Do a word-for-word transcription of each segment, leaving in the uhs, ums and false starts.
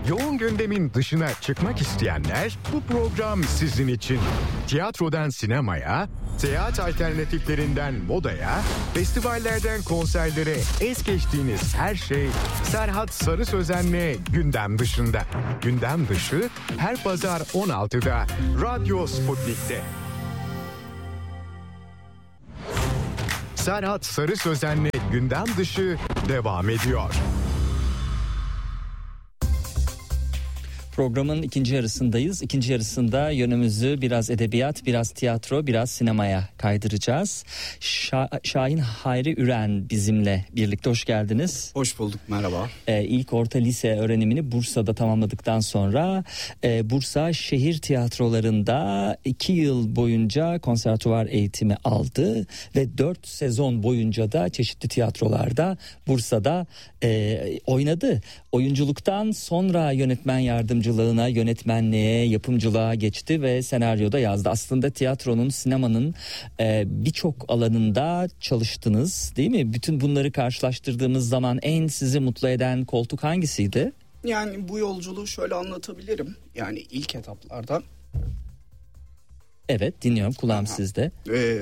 Yoğun gündemin dışına çıkmak isteyenler bu program sizin için. Tiyatrodan sinemaya, seyahat alternatiflerinden modaya, festivallerden konserlere es geçtiğiniz her şey Serhat Sarı Sözen'le gündem dışında. Gündem dışı her pazar on altıda Radyo Sputnik'te. Serhat Sarı Sözen'le gündem dışı devam ediyor. Programın ikinci yarısındayız. İkinci yarısında yönümüzü biraz edebiyat, biraz tiyatro, biraz sinemaya kaydıracağız. Şah- Şahin Hayri Üren bizimle birlikte. Hoş geldiniz. Hoş bulduk, merhaba. Ee, ilk orta lise öğrenimini Bursa'da tamamladıktan sonra e, Bursa şehir tiyatrolarında iki yıl boyunca konservatuvar eğitimi aldı ve dört sezon boyunca da çeşitli tiyatrolarda Bursa'da e, oynadı. Oyunculuktan sonra yönetmen yardımcılığına, yönetmenliğe, yapımcılığa geçti ve senaryoda yazdı. Aslında tiyatronun, sinemanın e, birçok alanında çalıştınız, değil mi? Bütün bunları karşılaştırdığımız zaman en sizi mutlu eden koltuk hangisiydi? Yani bu yolculuğu şöyle anlatabilirim. Yani ilk etaplarda. Evet, dinliyorum, kulağım Aha. sizde. Ee,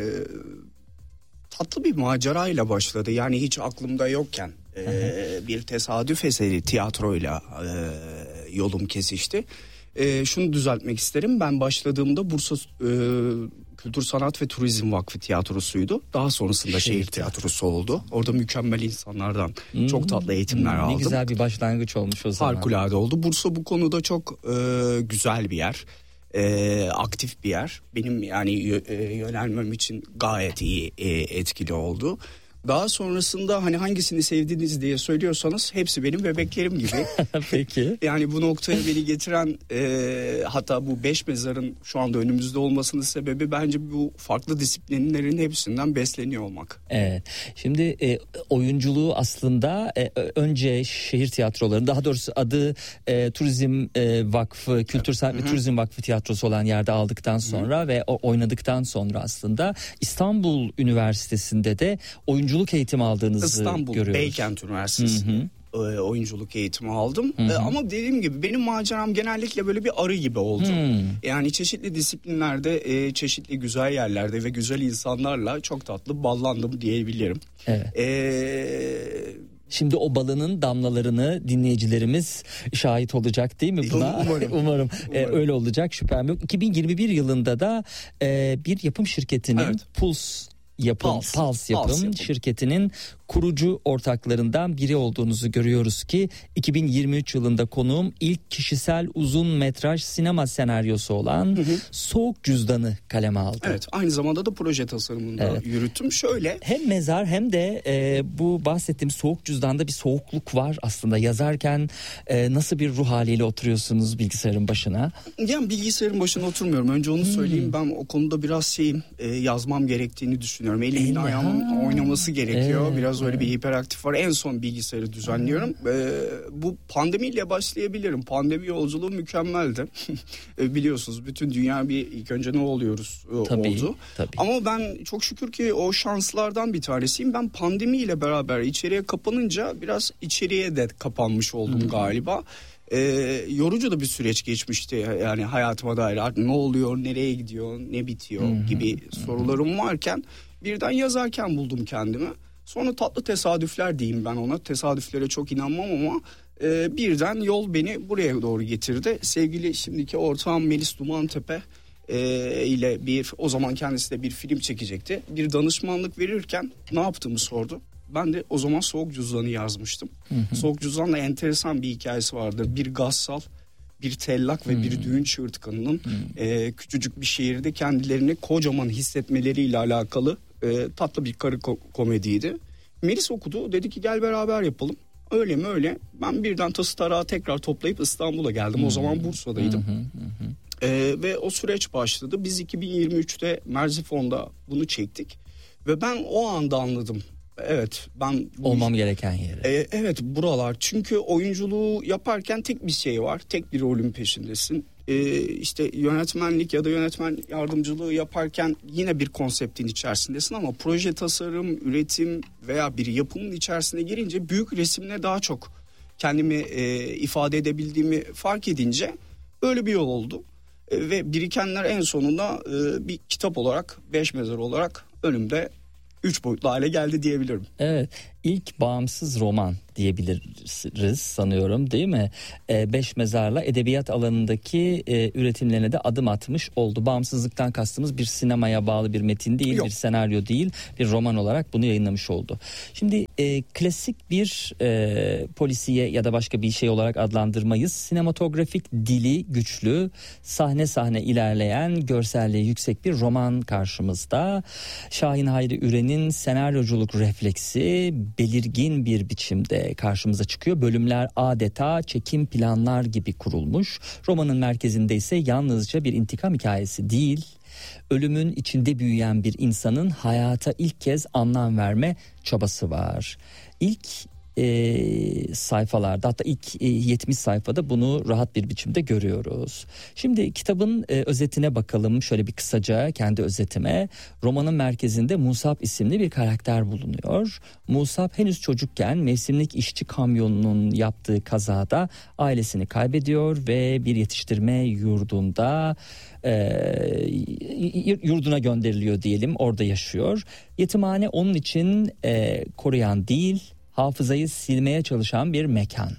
tatlı bir macerayla başladı. Yani hiç aklımda yokken e, bir tesadüf eseri tiyatroyla e, yolum kesişti. E, şunu düzeltmek isterim. Ben başladığımda Bursa e, Kültür Sanat ve Turizm Vakfı tiyatrosuydu. Daha sonrasında şehir, şehir tiyatrosu oldu. Orada mükemmel insanlardan hmm. çok tatlı eğitimler hmm. aldım. Ne güzel bir başlangıç olmuş o zaman. Harikulade oldu. Bursa bu konuda çok e, güzel bir yer. E, aktif bir yer. Benim yani e, yönelmem için gayet iyi e, etkili oldu. Daha sonrasında hani hangisini sevdiniz diye söylüyorsanız hepsi benim bebeklerim gibi. Peki. Yani bu noktaya beni getiren e, hatta bu beş mezarın şu anda önümüzde olmasının sebebi bence bu farklı disiplinlerin hepsinden besleniyor olmak. Evet. Şimdi e, oyunculuğu aslında e, önce şehir tiyatroları, daha doğrusu adı e, Turizm e, Vakfı, Kültür Sanat ve Turizm Vakfı tiyatrosu olan yerde aldıktan sonra Hı-hı. ve o, oynadıktan sonra aslında İstanbul Üniversitesi'nde de oyunculuk eğitimi aldığınızı İstanbul görüyoruz. Beykent Üniversitesi'nde oyunculuk eğitimi aldım. Hı hı. Ama dediğim gibi benim maceram genellikle böyle bir arı gibi oldu. Hı. Yani çeşitli disiplinlerde, çeşitli güzel yerlerde ve güzel insanlarla çok tatlı ballandım diyebilirim. Evet. Ee, Şimdi o balının damlalarını dinleyicilerimiz şahit olacak, değil mi buna? Umarım. Umarım. Umarım. Ee, öyle olacak, şüphem yok. iki bin yirmi bir yılında da e, bir yapım şirketinin evet. Puls Yapım, Pulse, Pulse Yapım, Pulse Yapım şirketinin kurucu ortaklarından biri olduğunuzu görüyoruz ki iki bin yirmi üç yılında konuğum ilk kişisel uzun metraj sinema senaryosu olan hı hı. Soğuk Cüzdan'ı kaleme aldı. Evet, aynı zamanda da proje tasarımını evet. yürüttüm. Şöyle hem mezar hem de e, bu bahsettiğim Soğuk Cüzdan'da bir soğukluk var aslında. Yazarken e, nasıl bir ruh haliyle oturuyorsunuz bilgisayarın başına? Yani bilgisayarın başına oturmuyorum. Önce onu söyleyeyim. Hmm. Ben o konuda biraz şeyim e, yazmam gerektiğini düşünüyorum. Elimin e, ayağımın ha. oynaması gerekiyor. Evet. Biraz öyle bir hiperaktif var. En son bilgisayarı düzenliyorum. Ee, bu pandemiyle başlayabilirim. Pandemi yolculuğu mükemmeldi. Biliyorsunuz bütün dünya bir ilk önce ne oluyoruz tabii, oldu. Tabii. Ama ben çok şükür ki o şanslardan bir tanesiyim. Ben pandemiyle beraber içeriye kapanınca biraz içeriye de kapanmış oldum hmm. galiba. Ee, yorucu da bir süreç geçmişti yani hayatıma dair artık ne oluyor, nereye gidiyor, ne bitiyor hmm. gibi hmm. sorularım varken birden yazarken buldum kendimi. Sonra tatlı tesadüfler diyeyim ben ona. Tesadüflere çok inanmam ama e, birden yol beni buraya doğru getirdi. Sevgili şimdiki ortağım Melis Dumantepe e, ile bir o zaman kendisi de bir film çekecekti. Bir danışmanlık verirken ne yaptığımı sordu. Ben de o zaman Soğuk Cüzdan'ı yazmıştım. Hı hı. Soğuk Cüzdan'la enteresan bir hikayesi vardır. Bir gassal, bir tellak ve hmm. bir düğün çığırtkanının hmm. e, küçücük bir şehirde kendilerini kocaman hissetmeleriyle alakalı e, tatlı bir karı ko- komediydi. Melis okudu, dedi ki gel beraber yapalım. Öyle mi öyle. Ben birden tası tarağı tekrar toplayıp İstanbul'a geldim. Hmm. O zaman Bursa'daydım. Hmm. Hmm. E, ve o süreç başladı. Biz iki bin yirmi üçte Merzifon'da bunu çektik. Ve ben o anda anladım. Evet ben olmam gereken yere. E, evet buralar, çünkü oyunculuğu yaparken tek bir şey var, tek bir rolün peşindesin. E, işte yönetmenlik ya da yönetmen yardımcılığı yaparken yine bir konseptin içerisindesin ama proje tasarım, üretim veya bir yapımın içerisine girince büyük resimle daha çok kendimi e, ifade edebildiğimi fark edince böyle bir yol oldu. E, ve birikenler en sonunda e, bir kitap olarak, Beş Mezar olarak önümde üç boyutlu hale geldi diyebilirim. Evet, ilk bağımsız roman diyebiliriz sanıyorum, değil mi? E, Beş Mezar'la edebiyat alanındaki e, üretimlerine de adım atmış oldu. Bağımsızlıktan kastımız bir sinemaya bağlı bir metin değil, Yok. bir senaryo değil, bir roman olarak bunu yayınlamış oldu. Şimdi e, klasik bir e, polisiye ya da başka bir şey olarak adlandırmayız. Sinematografik dili güçlü, sahne sahne ilerleyen, görselliği yüksek bir roman karşımızda. Şahin Hayri Üren'in senaryoculuk refleksi belirgin bir biçimde karşımıza çıkıyor. Bölümler adeta çekim planlar gibi kurulmuş. Romanın merkezinde ise yalnızca bir intikam hikayesi değil, ölümün içinde büyüyen bir insanın hayata ilk kez anlam verme çabası var. İlk e, sayfalarda, hatta ilk e, yetmiş sayfada bunu rahat bir biçimde görüyoruz. Şimdi kitabın e, özetine bakalım, şöyle bir kısaca kendi özetime. Romanın merkezinde Musab isimli bir karakter bulunuyor. Musab henüz çocukken mevsimlik işçi kamyonunun yaptığı kazada ailesini kaybediyor ve bir yetiştirme yurdunda e, yurduna gönderiliyor diyelim, orada yaşıyor. Yetimhane onun için e, koruyan değil, hafızayı silmeye çalışan bir mekan.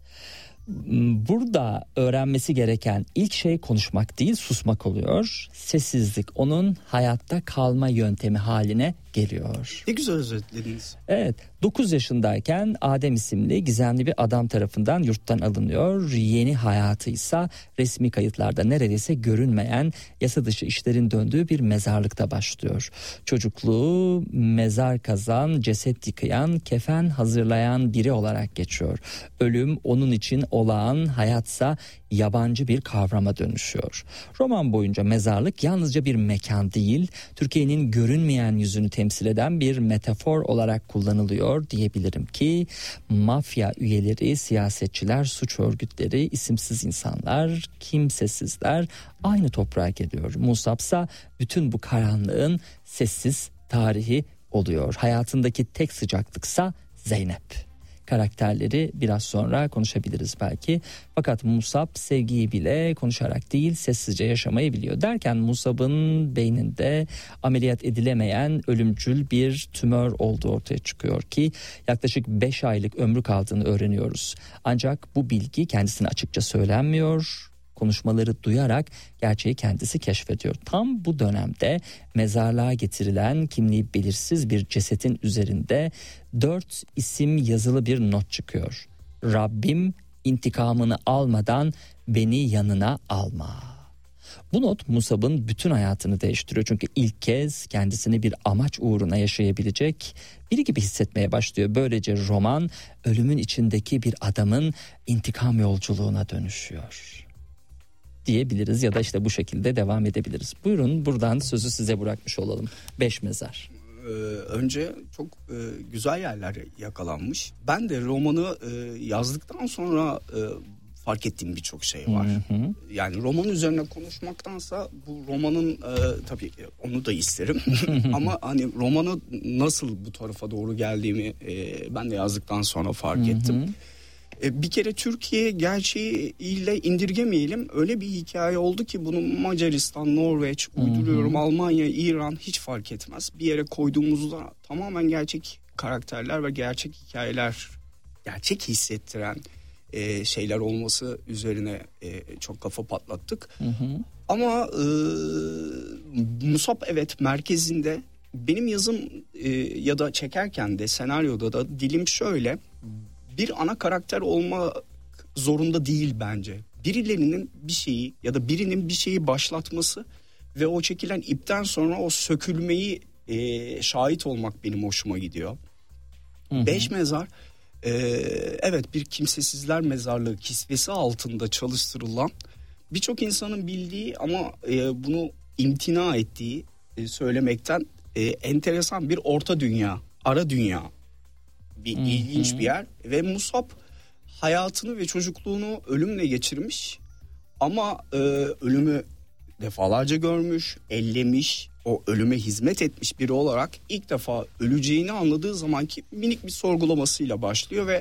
Burada öğrenmesi gereken ilk şey konuşmak değil, susmak oluyor. Sessizlik onun hayatta kalma yöntemi haline geliyor. Ne güzel özetlediniz. Evet, dokuz yaşındayken Adem isimli gizemli bir adam tarafından yurttan alınıyor. Yeni hayatı ise resmi kayıtlarda neredeyse görünmeyen yasa dışı işlerin döndüğü bir mezarlıkta başlıyor. Çocukluğu mezar kazan, ceset yıkayan, kefen hazırlayan biri olarak geçiyor. Ölüm onun için olağan, hayatsa yabancı bir kavrama dönüşüyor. Roman boyunca mezarlık yalnızca bir mekan değil, Türkiye'nin görünmeyen yüzünü temsil eden bir metafor olarak kullanılıyor diyebilirim ki mafya üyeleri, siyasetçiler, suç örgütleri, isimsiz insanlar, kimsesizler aynı toprağa geliyor. Musab'sa bütün bu karanlığın sessiz tarihi oluyor. Hayatındaki tek sıcaklıksa Zeynep. Karakterleri biraz sonra konuşabiliriz belki. Fakat Musab sevgiyi bile konuşarak değil, sessizce yaşamayı biliyor. Derken Musab'ın beyninde ameliyat edilemeyen ölümcül bir tümör olduğu ortaya çıkıyor ki yaklaşık beş aylık ömrü kaldığını öğreniyoruz. Ancak bu bilgi kendisine açıkça söylenmiyor. Konuşmaları duyarak gerçeği kendisi keşfediyor. Tam bu dönemde mezarlığa getirilen kimliği belirsiz bir cesetin üzerinde dört isim yazılı bir not çıkıyor. Rabbim intikamını almadan beni yanına alma. Bu not Musab'ın bütün hayatını değiştiriyor. Çünkü ilk kez kendisini bir amaç uğruna yaşayabilecek biri gibi hissetmeye başlıyor. Böylece roman ölümün içindeki bir adamın intikam yolculuğuna dönüşüyor diyebiliriz ya da işte bu şekilde devam edebiliriz. Buyurun, buradan sözü size bırakmış olalım. Beş Mezar. Ee, önce çok e, güzel yerler yakalanmış. Ben de romanı e, yazdıktan sonra e, fark ettiğim birçok şey var. Hı hı. Yani roman üzerine konuşmaktansa bu romanın e, tabii onu da isterim. Ama hani romanı nasıl bu tarafa doğru geldiğimi e, ben de yazdıktan sonra fark hı hı. ettim. Bir kere Türkiye gerçeğiyle indirgemeyelim. Öyle bir hikaye oldu ki bunu Macaristan, Norveç, uyduruyorum, hı hı. Almanya, İran hiç fark etmez. Bir yere koyduğumuzda tamamen gerçek karakterler ve gerçek hikayeler, gerçek hissettiren e, şeyler olması üzerine e, çok kafa patlattık. Hı hı. Ama e, Musab evet merkezinde. Benim yazım e, ya da çekerken de senaryoda da dilim şöyle... Bir ana karakter olma zorunda değil bence. Birilerinin bir şeyi ya da birinin bir şeyi başlatması ve o çekilen ipten sonra o sökülmeyi e, şahit olmak benim hoşuma gidiyor. Hı hı. Beş Mezar e, evet bir kimsesizler mezarlığı kisvesi altında çalıştırılan birçok insanın bildiği ama e, bunu imtina ettiği e, söylemekten e, enteresan bir orta dünya, ara dünya. Bir hmm. ilginç bir yer ve Musab hayatını ve çocukluğunu ölümle geçirmiş ama e, ölümü defalarca görmüş, ellemiş, o ölüme hizmet etmiş biri olarak ilk defa öleceğini anladığı zamanki minik bir sorgulamasıyla başlıyor ve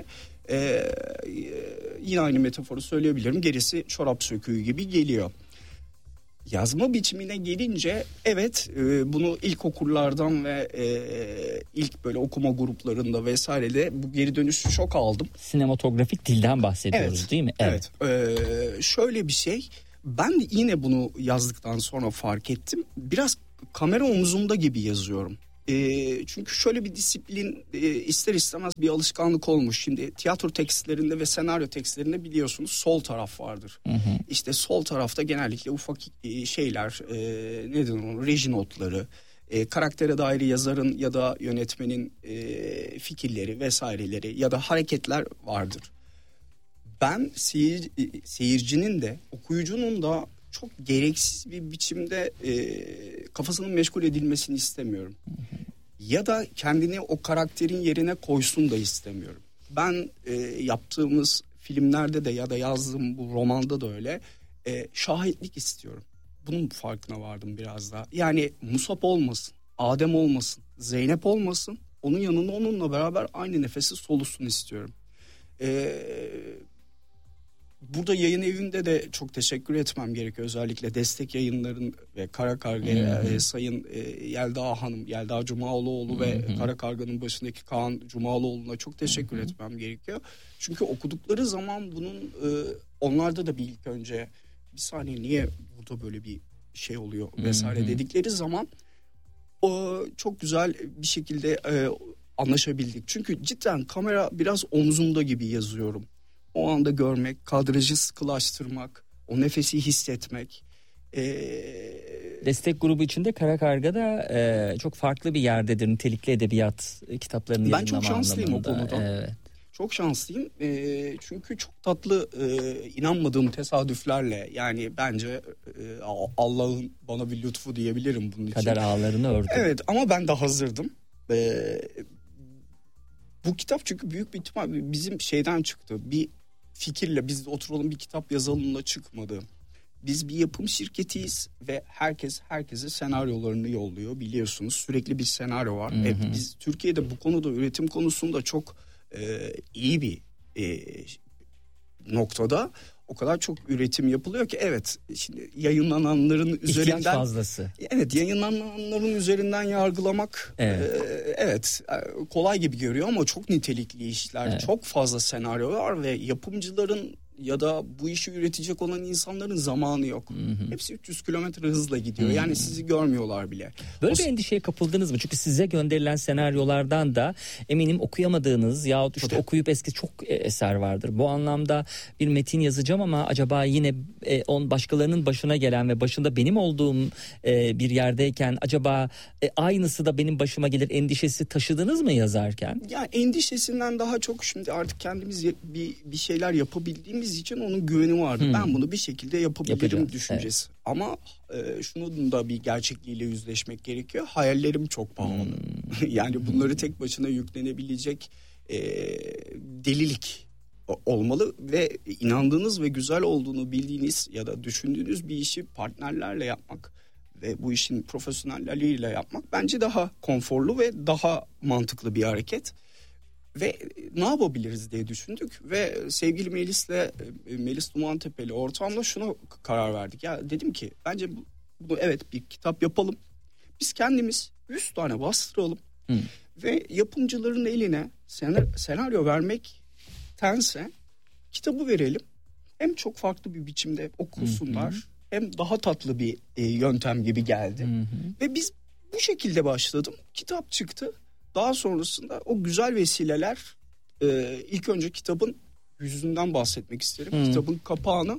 Ee, yine aynı metaforu söyleyebilirim. Gerisi çorap söküğü gibi geliyor. Yazma biçimine gelince evet e, bunu ilk okurlardan ve e, ilk böyle okuma gruplarında vesairede bu geri dönüşü çok aldım. Sinematografik dilden bahsediyoruz, evet, değil mi? Evet. evet. Ee, şöyle bir şey, ben de yine bunu yazdıktan sonra fark ettim. Biraz kamera omzumda gibi yazıyorum. E, çünkü şöyle bir disiplin e, ister istemez bir alışkanlık olmuş. Şimdi tiyatro tekstlerinde ve senaryo tekstlerinde biliyorsunuz sol taraf vardır. Hı hı. İşte sol tarafta genellikle ufak e, şeyler, e, nedir onu, reji notları, e, karaktere dair yazarın ya da yönetmenin e, fikirleri vesaireleri ya da hareketler vardır. Ben seyir, seyircinin de okuyucunun da çok gereksiz bir biçimde e, kafasının meşgul edilmesini istemiyorum. Hı hı. Ya da kendini o karakterin yerine koysun da istemiyorum. Ben e, yaptığımız filmlerde de ya da yazdığım bu romanda da öyle e, şahitlik istiyorum. Bunun farkına vardım biraz daha. Yani Musab olmasın, Adem olmasın, Zeynep olmasın. Onun yanında onunla beraber aynı nefesi solusun istiyorum. Eee... Burada yayın evinde de çok teşekkür etmem gerekiyor. Özellikle destek yayınların ve Kara Karga'ya e, Sayın e, Yelda Hanım, Yelda Cumalıoğlu ve Kara Karga'nın başındaki Kaan Cumalıoğlu'na çok teşekkür etmem gerekiyor. Çünkü okudukları zaman bunun e, onlarda da bir ilk önce bir saniye niye burada böyle bir şey oluyor vesaire dedikleri zaman o çok güzel bir şekilde e, anlaşabildik. Çünkü cidden kamera biraz omzumda gibi yazıyorum. O anda görmek, kadrajı sıkılaştırmak, o nefesi hissetmek. Ee... Destek grubu içinde Kara Karga da e, çok farklı bir yerdedir. Nitelikli edebiyat kitaplarının ben çok şanslıyım anlamında. O konuda. Evet. Çok şanslıyım. E, çünkü çok tatlı e, inanmadığım tesadüflerle, yani bence e, Allah'ın bana bir lütfu diyebilirim bunun için. Kader ağlarını ördü. Evet, ama ben de hazırdım. E, bu kitap çünkü büyük bir ihtimal bizim şeyden çıktı. Bir fikirle biz de oturalım bir kitap yazalımla çıkmadı. Biz bir yapım şirketiyiz ve herkes herkese senaryolarını yolluyor, biliyorsunuz. Sürekli bir senaryo var. Hı hı. E, biz Türkiye'de bu konuda, üretim konusunda çok e, iyi bir e, noktada. O kadar çok üretim yapılıyor ki evet, şimdi yayınlananların üzerinden ihtiyaç fazlası. Evet, yayınlananların üzerinden yargılamak evet, e, evet kolay gibi görüyor ama çok nitelikli işler, evet, çok fazla senaryo var ve yapımcıların ya da bu işi üretecek olan insanların zamanı yok. Hı hı. Hepsi üç yüz kilometre hızla gidiyor. Hı hı. Yani sizi görmüyorlar bile. Böyle o... bir endişeye kapıldınız mı? Çünkü size gönderilen senaryolardan da eminim okuyamadığınız yahut işte Tabii. okuyup eski çok eser vardır. Bu anlamda bir metin yazacağım ama acaba yine e, on başkalarının başına gelen ve başında benim olduğum e, bir yerdeyken acaba e, aynısı da benim başıma gelir endişesi taşıdınız mı yazarken? Yani endişesinden daha çok şimdi artık kendimiz bir bir şeyler yapabildiğimiz için onun güveni vardı. Hmm. Ben bunu bir şekilde yapabilirim Yapacağız. düşüncesi. Evet. Ama e, şunun da bir gerçekliğiyle yüzleşmek gerekiyor. Hayallerim çok pahalı. Hmm. Yani bunları tek başına yüklenebilecek e, delilik olmalı ve inandığınız ve güzel olduğunu bildiğiniz ya da düşündüğünüz bir işi partnerlerle yapmak ve bu işin profesyonelleriyle yapmak bence daha konforlu ve daha mantıklı bir hareket. Ve ne yapabiliriz diye düşündük ve sevgili Melis'le, Melis Dumantepe'li ortamda şuna karar verdik. Ya dedim ki bence bunu evet bir kitap yapalım. Biz kendimiz yüz tane bastıralım Hı. ve yapımcıların eline senaryo vermektense kitabı verelim. Hem çok farklı bir biçimde okusunlar, Hı. hem daha tatlı bir yöntem gibi geldi. Hı. Ve biz bu şekilde başladım. Kitap çıktı. Daha sonrasında o güzel vesileler, e, ilk önce kitabın yüzünden bahsetmek isterim. Hmm. Kitabın kapağını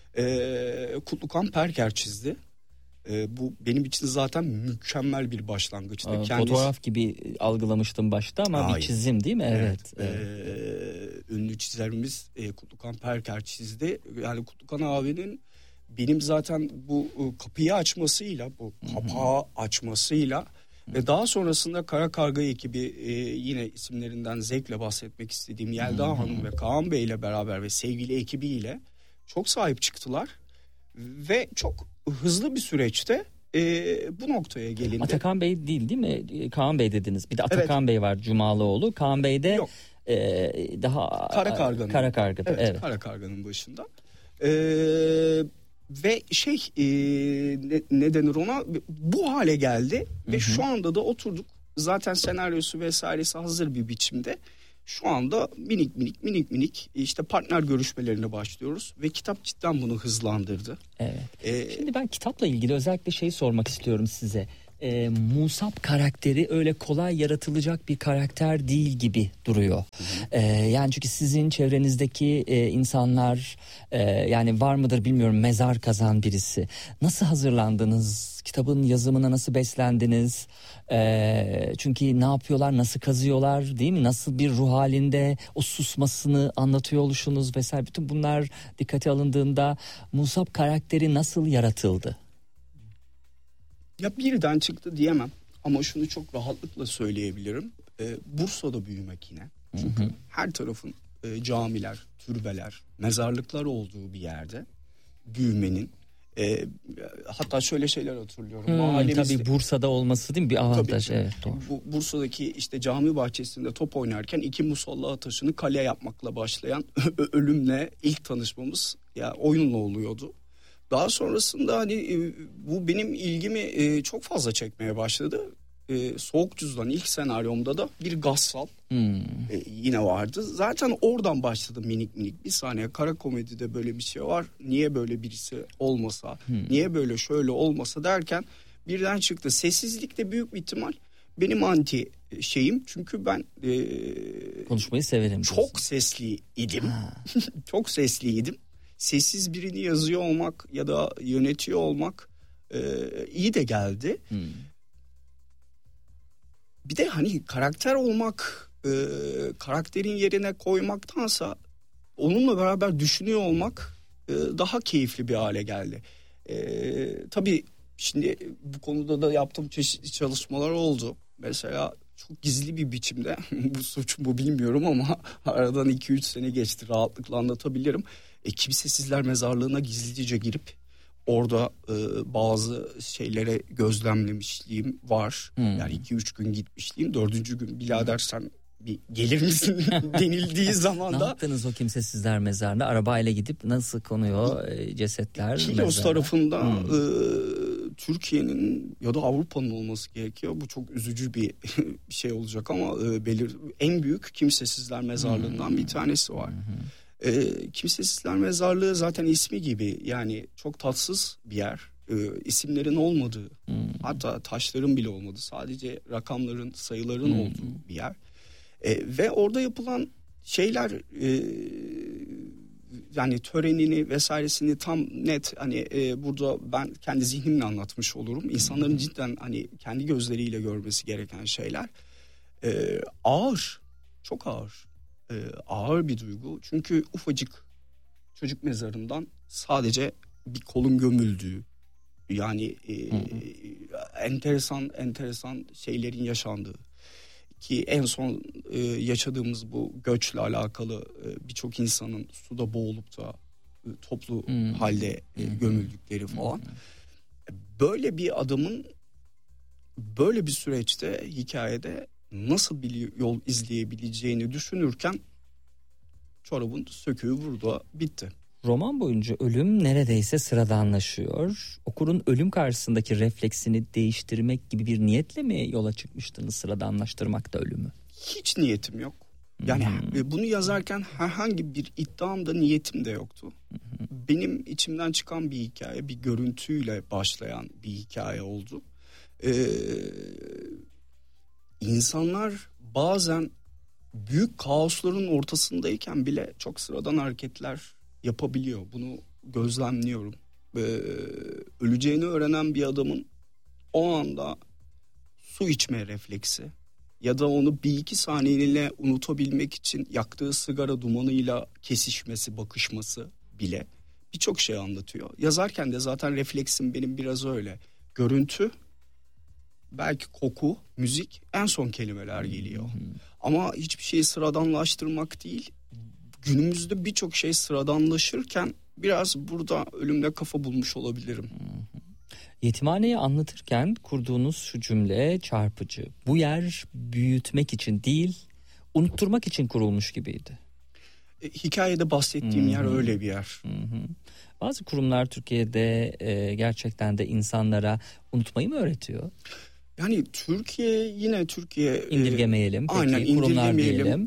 e, Kutlukan Perker çizdi. E, bu benim için zaten mükemmel bir başlangıçtı. Aa, Kendisi... Fotoğraf gibi algılamıştım başta ama Hayır. bir çizim değil mi? Evet. evet. evet. E, ünlü çizerimiz e, Kutlukan Perker çizdi. Yani Kutlukan abinin benim zaten bu kapıyı açmasıyla, bu kapağı hmm. açmasıyla... Ve daha sonrasında Kara Karga ekibi, e, yine isimlerinden zevkle bahsetmek istediğim Yelda hmm. Hanım ve Kaan Bey ile beraber ve sevgili ekibiyle çok sahip çıktılar. Ve çok hızlı bir süreçte e, bu noktaya gelindi. Atakan Bey değil değil mi? Kaan Bey dediniz. Bir de Atakan evet. Bey var, Cumalıoğlu. Kaan Bey de... Yok. e, daha Kara Karga'nın. Kara Karga'da. Evet, evet. Kara Karga'nın başında. Ee, ve şey e, ne, ne denir ona, bu hale geldi ve hı hı. şu anda da oturduk. Zaten senaryosu vesairesi hazır bir biçimde. Şu anda minik minik minik minik işte partner görüşmelerine başlıyoruz ve kitap cidden bunu hızlandırdı. Evet. Ee, Şimdi ben kitapla ilgili özellikle şey sormak istiyorum size. E, Musab karakteri öyle kolay yaratılacak bir karakter değil gibi duruyor. E, yani çünkü sizin çevrenizdeki e, insanlar e, yani var mıdır bilmiyorum, mezar kazan birisi. Nasıl hazırlandınız? Kitabın yazımına nasıl beslendiniz? E, çünkü ne yapıyorlar, nasıl kazıyorlar, değil mi? Nasıl bir ruh halinde o susmasını anlatıyor oluşunuz vesaire. Bütün bunlar dikkate alındığında Musab karakteri nasıl yaratıldı? Ya birden çıktı diyemem ama şunu çok rahatlıkla söyleyebilirim. Ee, Bursa'da büyümek yine. Çünkü hı hı. her tarafın e, camiler, türbeler, mezarlıklar olduğu bir yerde büyümenin. E, hatta şöyle şeyler hatırlıyorum. Hmm, Mahallemizde, tabii Bursa'da olması değil mi bir avantaj? Tabii, evet, doğru. Bu, Bursa'daki işte cami bahçesinde top oynarken iki musalla taşını kale yapmakla başlayan ölümle ilk tanışmamız ya oyunla oluyordu. Daha sonrasında hani bu benim ilgimi çok fazla çekmeye başladı. Soğuk Cüzdan ilk senaryomda da bir gassal hmm. yine vardı. Zaten oradan başladım minik minik. Bir saniye, kara komedide böyle bir şey var. Niye böyle birisi olmasa? Hmm. Niye böyle şöyle olmasa derken birden çıktı. Sessizlik de büyük bir ihtimal benim anti şeyim. Çünkü ben e, konuşmayı severim. Çok diyorsun. sesliydim. Çok sesliydim. Sessiz birini yazıyor olmak ya da yönetiyor olmak e, iyi de geldi. Hmm. Bir de hani karakter olmak, e, karakterin yerine koymaktansa onunla beraber düşünüyor olmak e, daha keyifli bir hale geldi. E, tabii şimdi bu konuda da yaptığım çeşitli çalışmalar oldu. Mesela çok gizli bir biçimde bu suç mu bilmiyorum ama aradan iki üç sene geçti, rahatlıkla anlatabilirim. E, Kimsesizler Mezarlığı'na gizlice girip orada e, bazı şeylere gözlemlemişliğim var. Hmm. Yani iki üç gün gitmişliğim. Dördüncü gün birader sen bir gelir misin denildiği zaman da. Ne yaptınız o Kimsesizler Mezarlığı'na? Arabayla gidip nasıl konuyor e, cesetler? Kilos tarafında hmm. e, Türkiye'nin ya da Avrupa'nın olması gerekiyor. Bu çok üzücü bir şey olacak ama e, belir en büyük Kimsesizler Mezarlığı'ndan hmm. bir tanesi var. Hmm. E, Kimsesizler Mezarlığı zaten ismi gibi, yani çok tatsız bir yer. E, isimlerin olmadığı, hmm. hatta taşların bile olmadığı, sadece rakamların, sayıların hmm. olduğu bir yer. E, ve orada yapılan şeyler e, yani törenini vesairesini tam net hani e, burada ben kendi zihnimle anlatmış olurum. İnsanların cidden hani kendi gözleriyle görmesi gereken şeyler. E, ağır, çok ağır. E, ağır bir duygu. Çünkü ufacık çocuk mezarından sadece bir kolun gömüldüğü, yani e, hı hı. enteresan enteresan şeylerin yaşandığı, ki en son e, yaşadığımız bu göçle alakalı e, birçok insanın suda boğulup da e, toplu hmm. halde e, gömüldükleri falan. Hmm. Böyle bir adamın böyle bir süreçte hikayede nasıl bir yol izleyebileceğini düşünürken çorabın söküğü burada bitti. Roman boyunca ölüm neredeyse sıradanlaşıyor. Okurun ölüm karşısındaki refleksini değiştirmek gibi bir niyetle mi yola çıkmıştınız sıradanlaştırmakta ölümü? Hiç niyetim yok. Yani hmm. bunu yazarken herhangi bir iddiam da niyetim de yoktu. Hmm. Benim içimden çıkan bir hikaye, bir görüntüyle başlayan bir hikaye oldu. Ee, insanlar bazen büyük kaosların ortasındayken bile çok sıradan hareketler yapabiliyor. Bunu gözlemliyorum. Ee, öleceğini öğrenen bir adamın o anda su içme refleksi ya da onu bir iki saniyeliğine unutabilmek için yaktığı sigara dumanıyla kesişmesi, bakışması bile birçok şey anlatıyor. Yazarken de zaten refleksim benim biraz öyle. Görüntü, belki koku, müzik, en son kelimeler geliyor. Hmm. Ama hiçbir şeyi sıradanlaştırmak değil. Günümüzde birçok şey sıradanlaşırken biraz burada ölümle kafa bulmuş olabilirim. Yetimhaneyi anlatırken kurduğunuz şu cümle çarpıcı. Bu yer büyütmek için değil, unutturmak için kurulmuş gibiydi. E, hikayede bahsettiğim Hı-hı. yer öyle bir yer. Hı-hı. Bazı kurumlar Türkiye'de e, gerçekten de insanlara unutmayı mı öğretiyor? Yani Türkiye yine Türkiye... İndirgemeyelim. Peki, aynen kurumlar indirgemeyelim. Diyelim.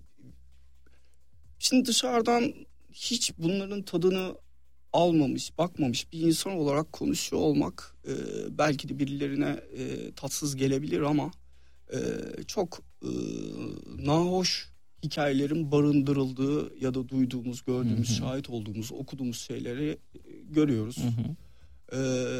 Şimdi dışarıdan hiç bunların tadını almamış, bakmamış bir insan olarak konuşuyor olmak e, belki de birilerine e, tatsız gelebilir ama e, çok e, nahoş hikayelerin barındırıldığı ya da duyduğumuz, gördüğümüz, hı hı. şahit olduğumuz, okuduğumuz şeyleri e, görüyoruz. Hı hı. E,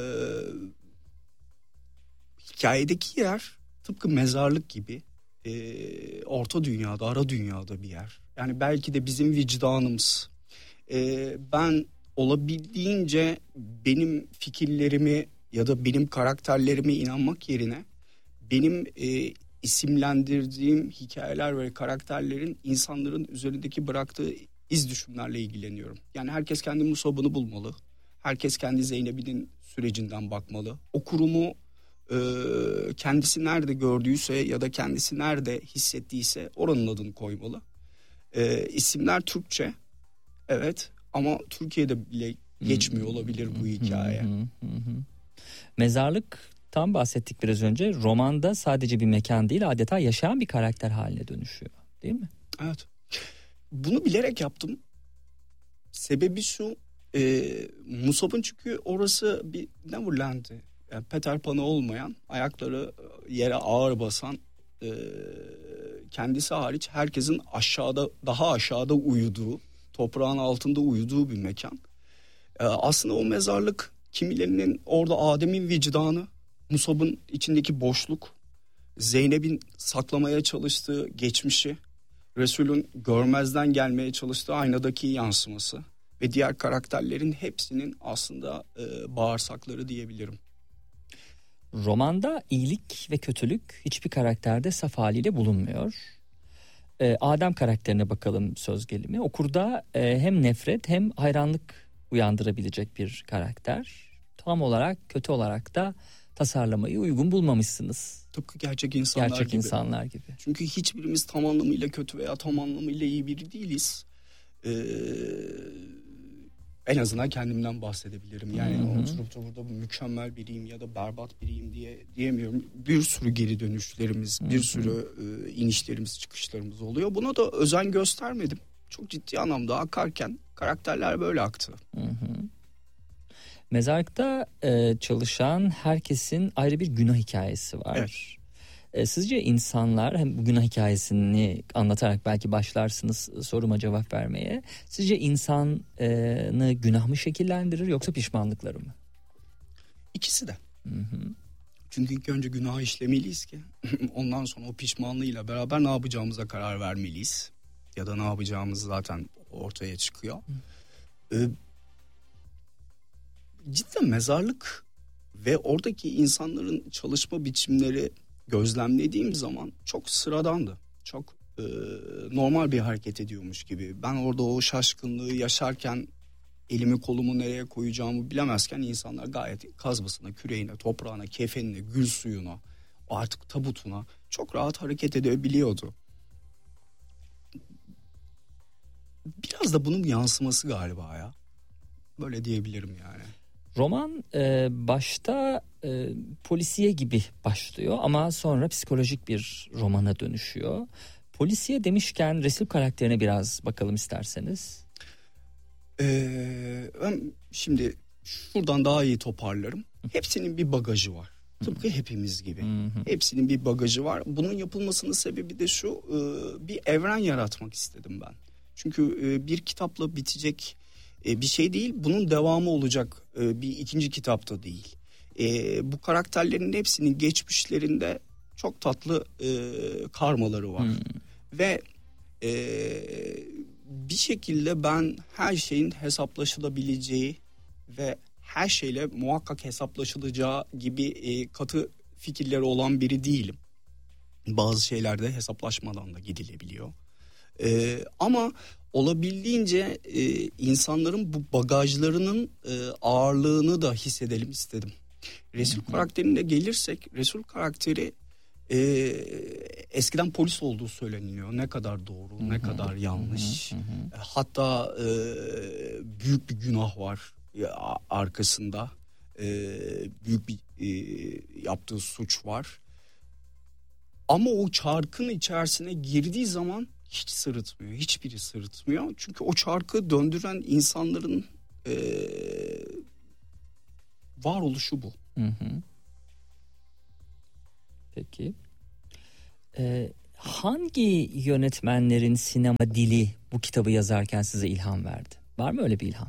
hikayedeki yer tıpkı mezarlık gibi e, orta dünyada, ara dünyada bir yer. Yani belki de bizim vicdanımız. E, ben olabildiğince benim fikirlerimi ya da benim karakterlerime inanmak yerine benim e, isimlendirdiğim hikayeler ve karakterlerin insanların üzerindeki bıraktığı iz düşümlerle ilgileniyorum. Yani herkes kendi Musab'ını bulmalı. Herkes kendi Zeynep'inin sürecinden bakmalı. O kurumu e, kendisi nerede gördüyse ya da kendisi nerede hissettiyse oranın adını koymalı. E, isimler Türkçe, evet, ama Türkiye'de bile geçmiyor olabilir bu hikaye. Mezarlıktan bahsettik biraz önce. Romanda sadece bir mekan değil, adeta yaşayan bir karakter haline dönüşüyor, değil mi? Evet. Bunu bilerek yaptım. Sebebi şu, e, Musab'ın çünkü orası bir Neverland'di. Yani Peter Pan'ı olmayan, ayakları yere ağır basan, e, kendisi hariç herkesin aşağıda, daha aşağıda uyuduğu, toprağın altında uyuduğu bir mekan. Ee, aslında o mezarlık kimilerinin orada Adem'in vicdanı, Musab'ın içindeki boşluk, Zeynep'in saklamaya çalıştığı geçmişi, Resul'ün görmezden gelmeye çalıştığı aynadaki yansıması ve diğer karakterlerin hepsinin aslında e, bağırsakları diyebilirim. Romanda iyilik ve kötülük hiçbir karakterde saf haliyle bulunmuyor. Adem karakterine bakalım söz gelimi. Okurda hem nefret hem hayranlık uyandırabilecek bir karakter. Tam olarak kötü olarak da tasarlamayı uygun bulmamışsınız. Tıpkı gerçek insanlar gerçek gibi. insanlar gibi. Çünkü hiçbirimiz tam anlamıyla kötü veya tam anlamıyla iyi biri değiliz. Ee, en azından kendimden bahsedebilirim. Yani Hı-hı. oturup da burada mükemmel biriyim ya da berbat biriyim diye diyemiyorum. Bir sürü geri dönüşlerimiz, Hı-hı. bir sürü e, inişlerimiz, çıkışlarımız oluyor. Buna da özen göstermedim. Çok ciddi anlamda akarken karakterler böyle aktı. Hı-hı. Mezarlıkta e, çalışan herkesin ayrı bir günah hikayesi var. Evet. E, sizce insanlar, hem bu günah hikayesini anlatarak belki başlarsınız soruma cevap vermeye. Sizce insanı günah mı şekillendirir yoksa pişmanlıkları mı? İkisi de. Hı hı. Çünkü ilk önce günah işlemeliyiz ki ondan sonra o pişmanlığıyla beraber ne yapacağımıza karar vermeliyiz. Ya da ne yapacağımız zaten ortaya çıkıyor. Hı. Ee, cidden mezarlık ve oradaki insanların çalışma biçimleri gözlemlediğim zaman çok sıradandı. Çok e, normal bir hareket ediyormuş gibi. Ben orada o şaşkınlığı yaşarken elimi kolumu nereye koyacağımı bilemezken insanlar gayet kazmasına, küreğine, toprağına, kefenine, gül suyuna, artık tabutuna çok rahat hareket edebiliyordu. Biraz da bunun yansıması galiba ya. Böyle diyebilirim yani. Roman e, başta e, polisiye gibi başlıyor ama sonra psikolojik bir romana dönüşüyor. Polisiye demişken Resul karakterine biraz bakalım isterseniz. Ee, ben şimdi şuradan daha iyi toparlarım. Hepsinin bir bagajı var. Tıpkı hepimiz gibi. Hepsinin bir bagajı var. Bunun yapılmasının sebebi de şu, e, bir evren yaratmak istedim ben. Çünkü e, bir kitapla bitecek e, bir şey değil. Bunun devamı olacak e, bir ikinci kitapta değil. E, bu karakterlerin hepsinin geçmişlerinde çok tatlı e, karmaları var. Hmm. Ve e, bir şekilde ben her şeyin hesaplaşılabileceği ve her şeyle muhakkak hesaplaşılacağı gibi e, katı fikirleri olan biri değilim. Bazı şeylerde hesaplaşmadan da gidilebiliyor. E, ama olabildiğince e, insanların bu bagajlarının e, ağırlığını da hissedelim istedim. Resul karakterine gelirsek, Resul karakteri e, eskiden polis olduğu söyleniliyor. Ne kadar doğru, hı-hı, ne kadar yanlış. Hı-hı, hı-hı. Hatta e, büyük bir günah var arkasında. E, büyük bir e, yaptığı suç var. Ama o çarkın içerisine girdiği zaman hiç sırıtmıyor. Hiçbiri sırıtmıyor. Çünkü o çarkı döndüren insanların e, varoluşu bu. Hı hı. Peki. Ee, hangi yönetmenlerin sinema dili bu kitabı yazarken size ilham verdi? Var mı öyle bir ilham?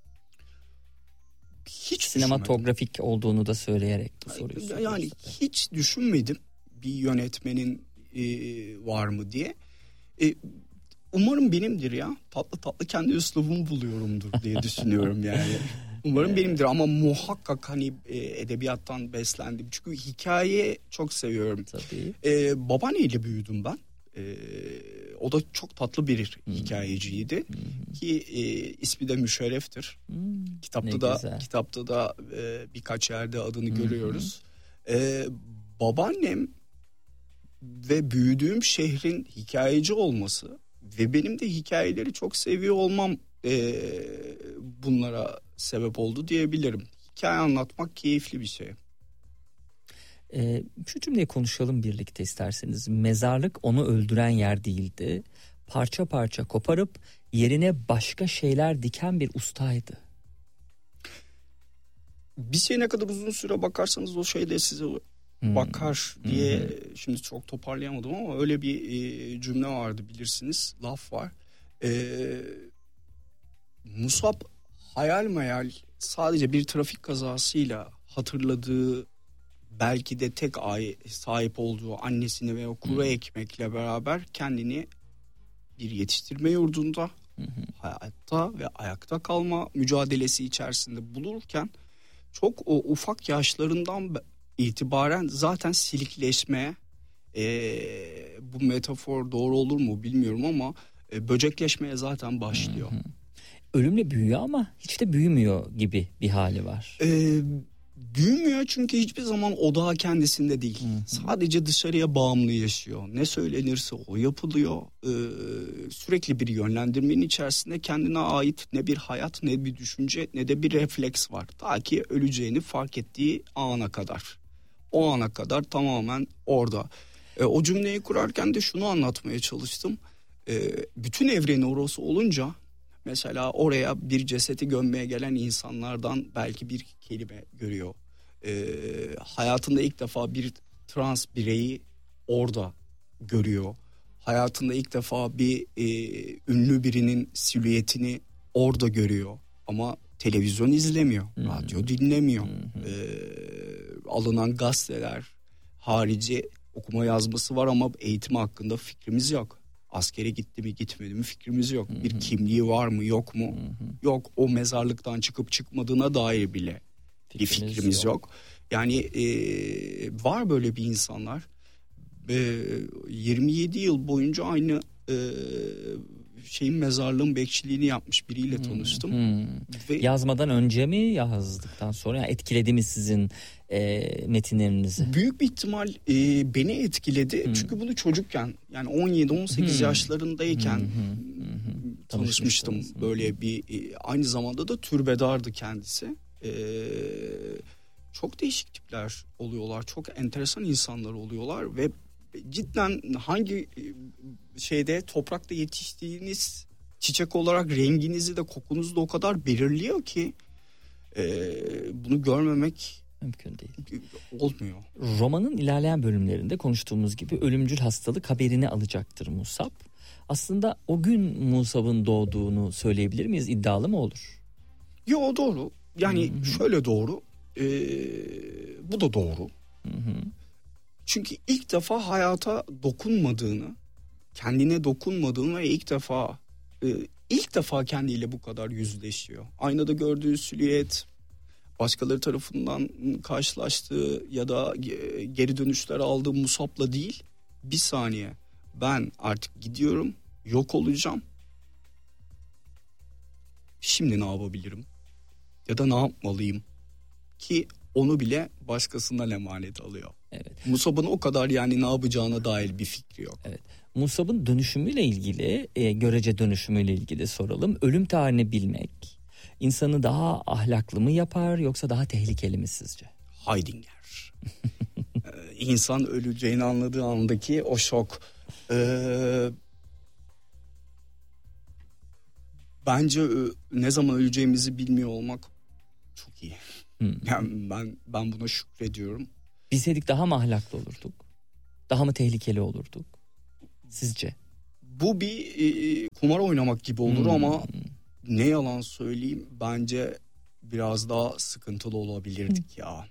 Hiç sinematografik düşünmedim. Olduğunu da söyleyerek bu soruyu soruyorsun. Yani hiç düşünmedim bir yönetmenin e, var mı diye. E, umarım benimdir ya. Tatlı tatlı kendi üslubumu buluyorumdur diye düşünüyorum yani. Umarım benimdir ama muhakkak hani e, edebiyattan beslendim. Çünkü hikaye çok seviyorum. Tabii. E, babaanneyle büyüdüm ben. E, o da çok tatlı bir hmm. hikayeciydi. Hmm. Ki e, ismi de Müşerref'tir. Hmm. Kitapta da güzel. kitapta da e, birkaç yerde adını hmm. görüyoruz. E, babaannem ve büyüdüğüm şehrin hikayeci olması ve benim de hikayeleri çok seviyor olmam e, bunlara sebep oldu diyebilirim. Hikaye anlatmak keyifli bir şey. Ee, şu cümleyi konuşalım birlikte isterseniz. Mezarlık onu öldüren yer değildi. Parça parça koparıp yerine başka şeyler diken bir ustaydı. Bir şey ne kadar uzun süre bakarsanız o şey de size hmm. bakar diye hmm. şimdi çok toparlayamadım ama öyle bir e, cümle vardı, bilirsiniz. Laf var. E, Musab hayal meyal sadece bir trafik kazasıyla hatırladığı, belki de tek ay sahip olduğu annesini ve o kuru hmm. ekmekle beraber kendini bir yetiştirme yurdunda hmm. hayatta ve ayakta kalma mücadelesi içerisinde bulurken çok o ufak yaşlarından itibaren zaten silikleşmeye, e, bu metafor doğru olur mu bilmiyorum ama e, böcekleşmeye zaten başlıyor. Hmm. Ölümle büyüyor ama hiç de büyümüyor gibi bir hali var. Ee, büyümüyor çünkü hiçbir zaman odağı kendisinde değil. Hı hı. Sadece dışarıya bağımlı yaşıyor. Ne söylenirse o yapılıyor. Ee, sürekli bir yönlendirmenin içerisinde kendine ait ne bir hayat, ne bir düşünce, ne de bir refleks var. Ta ki öleceğini fark ettiği ana kadar. O ana kadar tamamen orada. Ee, o cümleyi kurarken de şunu anlatmaya çalıştım. Ee, bütün evreni orası olunca... Mesela oraya bir cesedi gömmeye gelen insanlardan belki bir kelime görüyor. Ee, hayatında ilk defa bir trans bireyi orada görüyor. Hayatında ilk defa bir e, ünlü birinin silüetini orada görüyor. Ama televizyon izlemiyor, hmm. radyo dinlemiyor. Hmm. Ee, alınan gazeteler harici okuma yazması var ama eğitimi hakkında fikrimiz yok. Askere gitti mi gitmedi mi fikrimiz yok. Hı hı. Bir kimliği var mı yok mu? Hı hı. Yok, o mezarlıktan çıkıp çıkmadığına dair bile fikrimiz bir fikrimiz yok. yok. Yani e, var böyle bir insanlar. E, yirmi yedi yıl boyunca aynı e, şeyin mezarlığın bekçiliğini yapmış biriyle tanıştım. Hmm. Ve yazmadan önce mi, yazdıktan sonra? Yani etkiledi mi sizin e, metinlerinizi? Büyük bir ihtimal e, beni etkiledi. Hmm. Çünkü bunu çocukken, yani on yedi on sekiz hmm. yaşlarındayken hmm. Hmm. tanışmıştım. Böyle bir e, aynı zamanda da türbedardı kendisi. E, çok değişik tipler oluyorlar. Çok enteresan insanlar oluyorlar ve cidden hangi şeyde, toprakta yetiştiğiniz çiçek olarak renginizi de kokunuzu da o kadar belirliyor ki e, bunu görmemek mümkün değil. Olmuyor. Romanın ilerleyen bölümlerinde konuştuğumuz gibi ölümcül hastalık haberini alacaktır Musab. Aslında o gün Musab'ın doğduğunu söyleyebilir miyiz? İddialı mı olur? Yo, o doğru. Yani Hı-hı. şöyle doğru. E, bu da doğru. Hı-hı. Çünkü ilk defa hayata dokunmadığını, kendine dokunmadığını ve ilk defa e, ilk defa kendiyle bu kadar yüzleşiyor. Aynada gördüğü silüet, başkaları tarafından karşılaştığı ya da geri dönüşler aldığı Musab'la değil, bir saniye ben artık gidiyorum, yok olacağım. Şimdi ne yapabilirim? Ya da ne yapmalıyım? Ki onu bile başkasından emanet alıyor. Evet. Musab'ın o kadar yani ne yapacağına dair bir fikri yok. Evet. Musab'ın dönüşümüyle ilgili, e, görece dönüşümüyle ilgili soralım. Ölüm tarihini bilmek insanı daha ahlaklı mı yapar yoksa daha tehlikeli mi sizce? Heidegger. ee, insan öleceğini anladığı andaki o şok. Ee, bence ö- ne zaman öleceğimizi bilmiyor olmak çok iyi. Hmm. Yani ben ben buna şükrediyorum. Bilseydik daha mı ahlaklı olurduk? Daha mı tehlikeli olurduk? Sizce? Bu bir e, kumar oynamak gibi olur hmm. ama ne yalan söyleyeyim bence biraz daha sıkıntılı olabilirdik hmm. ya.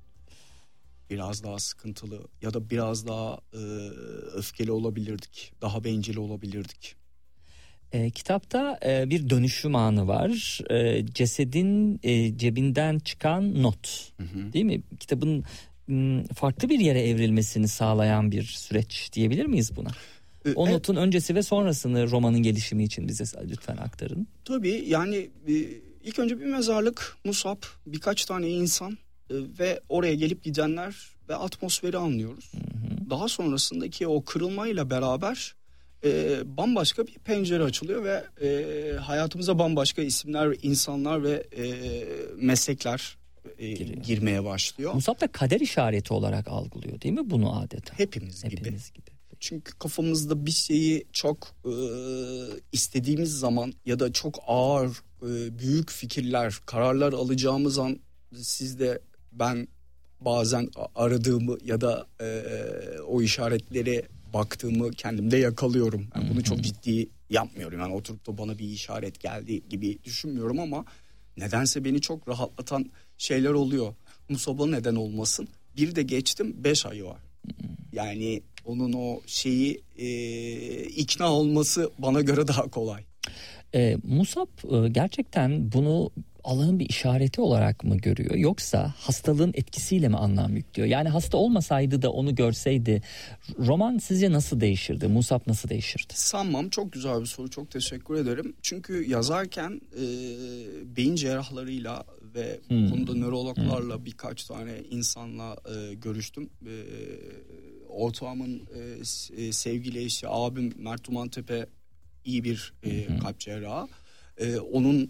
Biraz daha sıkıntılı ya da biraz daha e, öfkeli olabilirdik. Daha bencil olabilirdik. E, kitapta e, bir dönüşüm anı var. E, cesedin e, cebinden çıkan not. Hı hı. Değil mi? Kitabın m, farklı bir yere evrilmesini sağlayan bir süreç diyebilir miyiz buna? E, o notun evet. öncesi ve sonrasını romanın gelişimi için bize lütfen aktarın. Tabii yani e, ilk önce bir mezarlık, Musab, birkaç tane insan e, ve oraya gelip gidenler ve atmosferi anlıyoruz. Hı hı. Daha sonrasındaki o kırılmayla beraber e, bambaşka bir pencere açılıyor ve e, hayatımıza bambaşka isimler, insanlar ve e, meslekler e, girmeye başlıyor. Musab da kader işareti olarak algılıyor değil mi bunu adeta? Hepimiz, Hepimiz gibi. gibi. Çünkü kafamızda bir şeyi çok e, istediğimiz zaman ya da çok ağır, e, büyük fikirler, kararlar alacağımız an sizde ben bazen aradığımı ya da e, o işaretleri baktığımı kendimde yakalıyorum. Yani bunu çok ciddi yapmıyorum. Yani oturup da bana bir işaret geldi gibi düşünmüyorum ama nedense beni çok rahatlatan şeyler oluyor. Musab'a neden olmasın. Bir de geçtim beş ayı var. Yani onun o şeyi e, ikna olması bana göre daha kolay. E, Musab e, gerçekten bunu Allah'ın bir işareti olarak mı görüyor yoksa hastalığın etkisiyle mi anlam yüklüyor? Yani hasta olmasaydı da onu görseydi roman sizce nasıl değişirdi? Musab nasıl değişirdi? Sanmam. Çok güzel bir soru. Çok teşekkür ederim. Çünkü yazarken e, beyin cerrahlarıyla ve hmm. bu konuda nörologlarla hmm. birkaç tane insanla e, görüştüm. E, ortağımın e, sevgili eşi abim Mert Dumantepe iyi bir e, hmm. kalp cerrahı. E, onun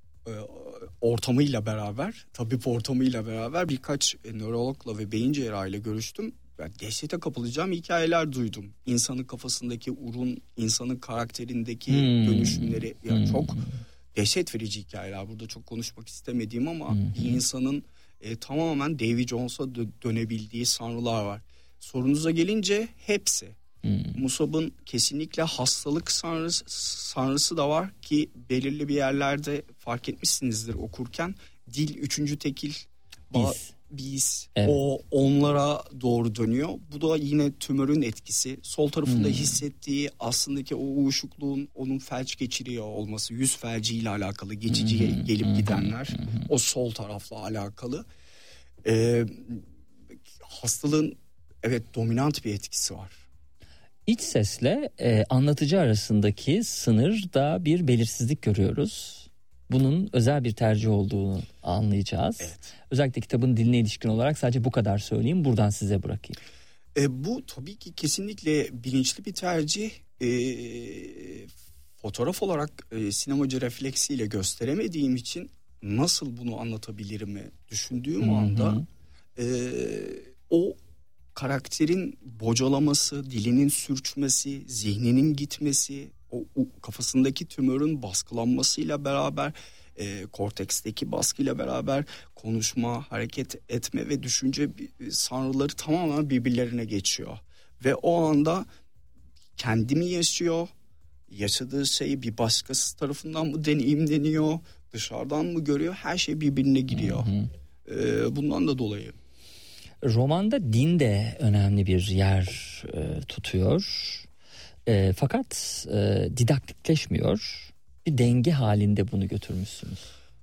ortamıyla beraber, tabip ortamıyla beraber birkaç nörologla ve beyin cerrahıyla görüştüm. Ben dehşete kapılacağım hikayeler duydum. İnsanın kafasındaki urun, insanın karakterindeki hmm. dönüşümleri yani hmm. çok dehşet verici hikayeler. Burada çok konuşmak istemediğim ama hmm. bir insanın e, tamamen Davy Jones'a dö- dönebildiği sanrılar var. Sorunuza gelince hepsi. Hmm. Musab'ın kesinlikle hastalık sanrısı, sanrısı da var ki belirli bir yerlerde fark etmişsinizdir okurken dil üçüncü tekil biz, biz evet. o onlara doğru dönüyor. Bu da yine tümörün etkisi. Sol tarafında hmm. hissettiği aslındaki o uyuşukluğun onun felç geçiriyor olması, yüz felciyle alakalı geçici hmm. gelip gidenler hmm. o sol tarafla alakalı. Ee, hastalığın evet dominant bir etkisi var. İç sesle e, anlatıcı arasındaki sınırda bir belirsizlik görüyoruz. Bunun özel bir tercih olduğunu anlayacağız. Evet. Özellikle kitabın diline ilişkin olarak sadece bu kadar söyleyeyim. Buradan size bırakayım. E, bu tabii ki kesinlikle bilinçli bir tercih. E, fotoğraf olarak e, sinemacı refleksiyle gösteremediğim için nasıl bunu anlatabilirimi düşündüğüm Hı-hı. anda e, o karakterin bocalaması, dilinin sürçmesi, zihninin gitmesi, o, o kafasındaki tümörün baskılanmasıyla beraber, e, korteksteki baskıyla beraber konuşma, hareket etme ve düşünce sanrıları tamamen birbirlerine geçiyor. Ve o anda kendimi yaşıyor, yaşadığı şeyi bir başkası tarafından mı deneyimleniyor, dışarıdan mı görüyor, her şey birbirine giriyor. E, bundan da dolayı. Romanda din de önemli bir yer e, tutuyor. E, fakat e, didaktikleşmiyor. Bir denge halinde bunu götürmüşsünüz.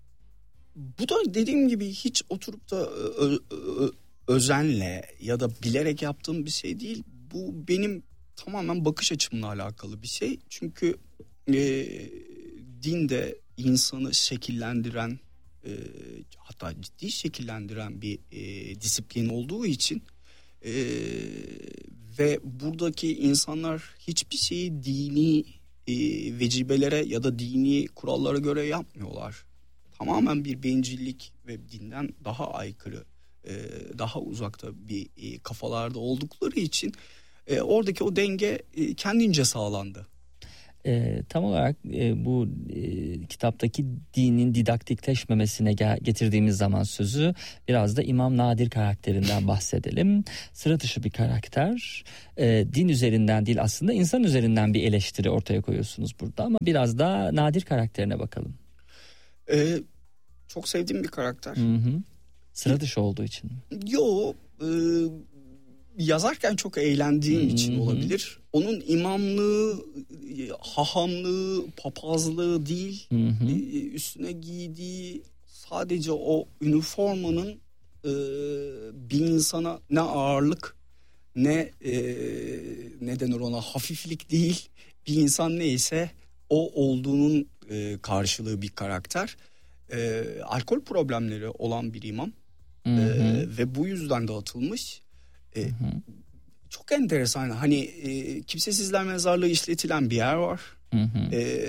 Bu da dediğim gibi hiç oturup da ö, ö, özenle ya da bilerek yaptığım bir şey değil. Bu benim tamamen bakış açımla alakalı bir şey. Çünkü e, din de insanı şekillendiren, e, hatta ciddi şekillendiren bir e, disiplin olduğu için e, ve buradaki insanlar hiçbir şeyi dini e, vecibelere ya da dini kurallara göre yapmıyorlar. Tamamen bir bencillik ve dinden daha aykırı, e, daha uzakta bir e, kafalarda oldukları için e, oradaki o denge e, kendince sağlandı. E, tam olarak e, bu e, kitaptaki dinin didaktikleşmemesine gel- getirdiğimiz zaman sözü biraz da İmam Nadir karakterinden bahsedelim. Sıra dışı bir karakter. E, din üzerinden değil, aslında insan üzerinden bir eleştiri ortaya koyuyorsunuz burada, ama biraz da Nadir karakterine bakalım. E, çok sevdiğim bir karakter. Hı hı. Sıra dışı olduğu için. Yo, e, yazarken çok eğlendiğim Hı-hı. için olabilir. Onun imamlığı, hahamlığı, papazlığı değil, Hı-hı. üstüne giydiği sadece o üniformanın e, bir insana ne ağırlık ne e, ne denir ona, hafiflik değil, bir insan neyse o olduğunun e, karşılığı bir karakter. E, alkol problemleri olan bir imam e, ve bu yüzden de atılmış. E, çok enteresan, hani e, kimsesizler mezarlığı işletilen bir yer var. E,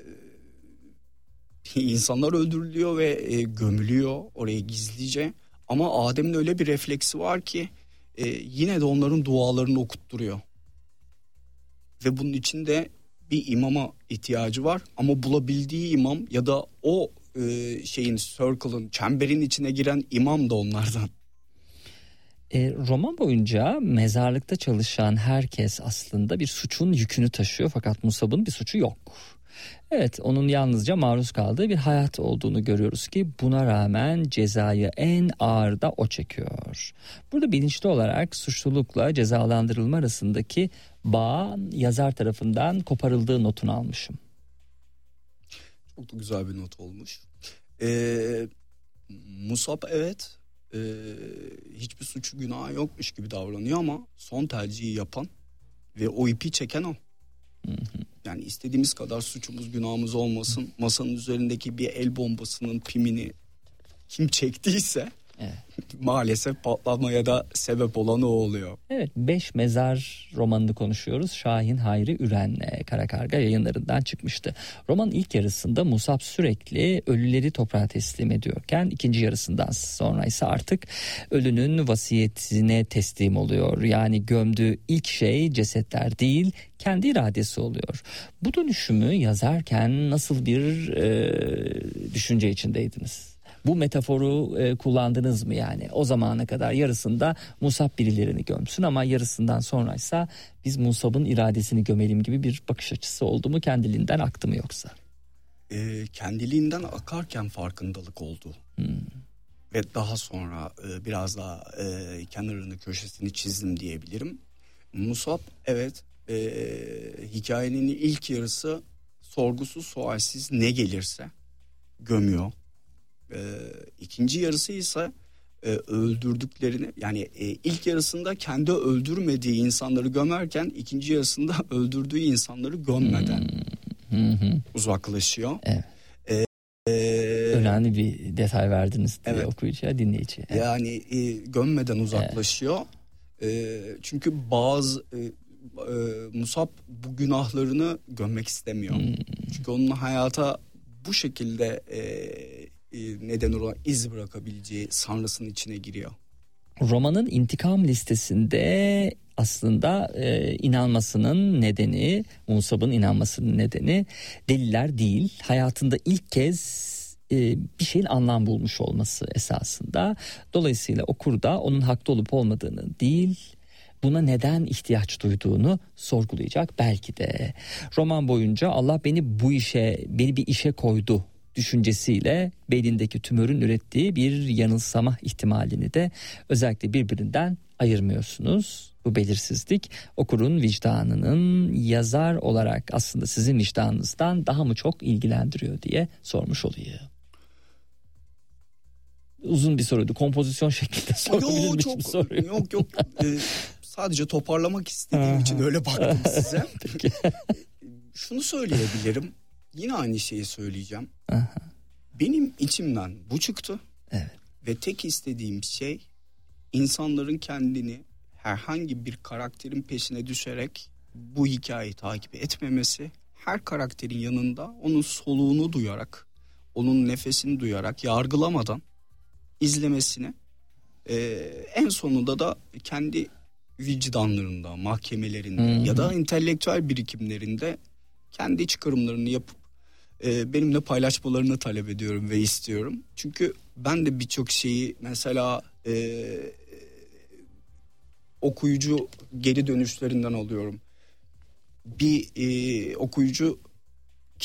insanlar öldürülüyor ve e, gömülüyor oraya gizlice, ama Adem'in öyle bir refleksi var ki e, yine de onların dualarını okutturuyor ve bunun için de bir imama ihtiyacı var, ama bulabildiği imam ya da o e, şeyin, circle'ın, çemberin içine giren imam da onlardan. E, roman boyunca mezarlıkta çalışan herkes aslında bir suçun yükünü taşıyor, fakat Musab'ın bir suçu yok. Evet, onun yalnızca maruz kaldığı bir hayat olduğunu görüyoruz ki buna rağmen cezayı en ağır da o çekiyor. Burada bilinçli olarak suçlulukla cezalandırılma arasındaki bağ yazar tarafından koparıldığı notunu almışım. Çok da güzel bir not olmuş. Ee, Musab evet e, hiçbir suçu günahı yokmuş gibi davranıyor, ama son tercihi yapan ve o ipi çeken o. Hı hı. Yani istediğimiz kadar suçumuz günahımız olmasın, masanın üzerindeki bir el bombasının pimini kim çektiyse evet, maalesef patlamaya da sebep olan o oluyor. Evet, Beş Mezar romanını konuşuyoruz. Şahin Hayri Üren'le, Karakarga yayınlarından çıkmıştı. Romanın ilk yarısında Musab sürekli ölüleri toprağa teslim ediyorken, ikinci yarısından sonra ise artık ölünün vasiyetine teslim oluyor. Yani gömdüğü ilk şey cesetler değil, kendi iradesi oluyor. Bu dönüşümü yazarken nasıl bir e, düşünce içindeydiniz? Bu metaforu e, kullandınız mı yani? O zamana kadar yarısında Musab birilerini gömsün, ama yarısından sonraysa biz Musab'ın iradesini gömelim gibi bir bakış açısı oldu mu? Kendiliğinden aktı mı yoksa? E, kendiliğinden akarken farkındalık oldu. Hmm. Ve daha sonra e, biraz daha e, kenarını, köşesini çizdim diyebilirim. Musab evet, e, hikayenin ilk yarısı sorgusuz sualsiz ne gelirse gömüyor. Ee, ikinci yarısı ise e, öldürdüklerini, yani e, ilk yarısında kendi öldürmediği insanları gömerken, ikinci yarısında öldürdüğü insanları gömmeden hmm. uzaklaşıyor. Evet. Ee, e, Önemli bir detay verdiniz diye evet, okuyucuya, dinleyiciye. Evet. Yani e, gömmeden uzaklaşıyor. Evet. E, çünkü bazı e, e, Musab bu günahlarını gömmek istemiyor. Hmm. Çünkü onun hayata bu şekilde e, neden ona iz bırakabileceği sanrısının içine giriyor. Romanın intikam listesinde aslında e, inanmasının nedeni, Musab'ın inanmasının nedeni deliller değil, hayatında ilk kez e, bir şeyin anlam bulmuş olması esasında. Dolayısıyla okur da onun haklı olup olmadığını değil, buna neden ihtiyaç duyduğunu sorgulayacak belki de. Roman boyunca Allah beni bu işe, beni bir işe koydu düşüncesiyle beynindeki tümörün ürettiği bir yanılsama ihtimalini de özellikle birbirinden ayırmıyorsunuz. Bu belirsizlik okurun vicdanının yazar olarak aslında sizin vicdanınızdan daha mı çok ilgilendiriyor diye sormuş oluyor. Uzun bir soruydu. Kompozisyon şeklinde sorabilir miyim soruyu? Yok yok. Ee, sadece toparlamak istediğim için öyle baktım size. Şunu söyleyebilirim. Yine aynı şeyi söyleyeceğim. Aha. Benim içimden bu çıktı. Evet. Ve tek istediğim şey insanların kendini herhangi bir karakterin peşine düşerek bu hikayeyi takip etmemesi. Her karakterin yanında onun soluğunu duyarak, onun nefesini duyarak, yargılamadan izlemesini. Ee, en sonunda da kendi vicdanlarında, mahkemelerinde Hı-hı. ya da entelektüel birikimlerinde kendi çıkarımlarını yapıp e, benimle paylaşmalarını talep ediyorum ve istiyorum. Çünkü ben de birçok şeyi mesela e, okuyucu geri dönüşlerinden alıyorum. Bir e, okuyucu